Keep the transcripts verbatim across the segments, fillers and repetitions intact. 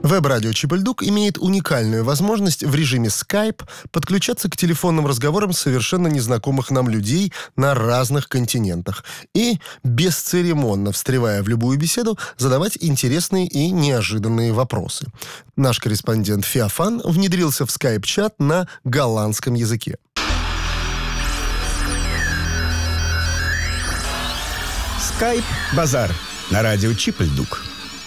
Веб-радио Чип-и-Дук имеет уникальную возможность в режиме Skype подключаться к телефонным разговорам совершенно незнакомых нам людей на разных континентах и, бесцеремонно встревая в любую беседу, задавать интересные и неожиданные вопросы. Наш корреспондент Феофан внедрился в Skype-чат на голландском языке. Skype-базар на радио Чип-и-Дук.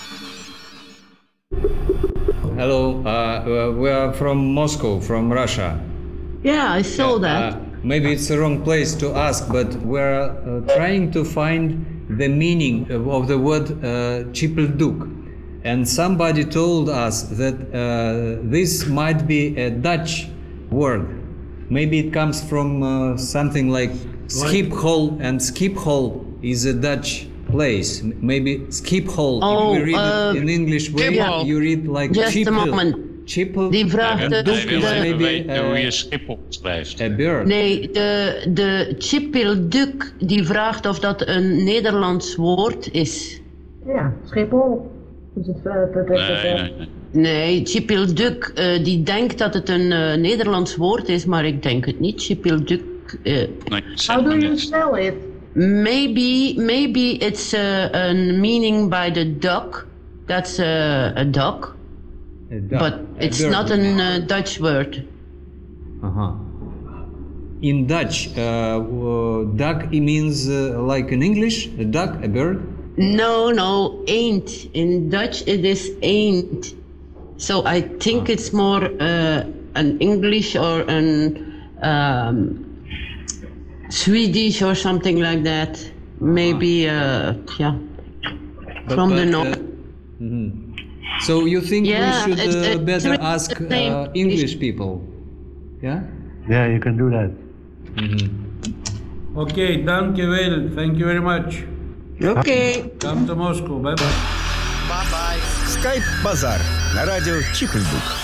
Hello, uh, we are from Moscow, from Russia. Yeah, I saw Uh, that. maybe it's the wrong place to ask, but we're uh, trying to find the meaning of the word uh, Chippelduk. And somebody told us that uh, this might be a Dutch word. Maybe it comes from uh, something like Schiphol, and Schiphol is a Dutch place. M- Maybe Schiphol, Oh, if we read uh, it in English way, Schiphol. you read like Just a Chippel. moment. Chippel. Die vraagt and de- Duk Hij is wil even maybe weten hoe je uh, Schiphol schrijft. a bird. Nee, de, de Chippelduk die vraagt of dat een Nederlands woord is. Ja, Schiphol. Dus het, uh, dat, dat, Nee, dat, nee, nee. Nee, Chippelduk, uh, die denkt dat het een uh, Nederlands woord is, maar ik denk het niet. Chippelduk. Uh, Nee, zeg How do maar you niet. spell it? maybe, maybe it's uh, a meaning by the duck. That's uh, a duck, A duck. but A it's bird. not a uh, Dutch word. Uh-huh. In Dutch, uh, uh, duck it means uh, like in English, a duck, a bird. No, no, ain't. In Dutch it is ain't. So I think it's more uh, an English or an um, Swedish or something like that. Maybe, uh, yeah, But- from the but, north. uh, mhm. So you think Yeah, we should it's- uh, it's better really ask the same uh, English people? Yeah? Yeah, you can do that. Okay, dankjewel. Thank you very much. Okay. Come to Moscow. Bye bye. Skype-базар на радио Чип-и-Дук.